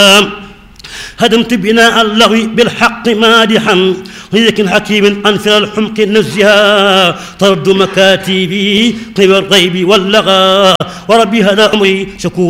هدمت بناء اللغو بالحق مادحا لكن حكيم أنفر الحمق نزها طرد مكاتبي قبل الغيب واللغى وربي هذا أمري شكور